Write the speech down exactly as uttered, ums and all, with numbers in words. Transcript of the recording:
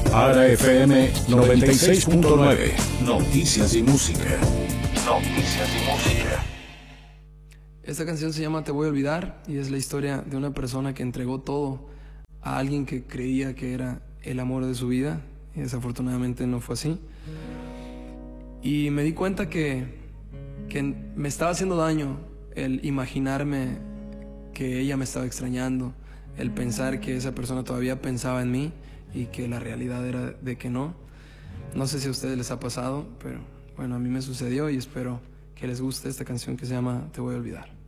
Ara F M noventa y seis punto nueve. Noticias y música. Noticias y música. Esta canción se llama Te voy a olvidar y es la historia de una persona que entregó todo a alguien que creía que era el amor de su vida y desafortunadamente no fue así. Y me di cuenta que, que me estaba haciendo daño el imaginarme que ella me estaba extrañando, el pensar que esa persona todavía pensaba en mí y que la realidad era de que no. No sé si a ustedes les ha pasado, pero bueno, a mí me sucedió y espero que les guste esta canción que se llama Te voy a olvidar.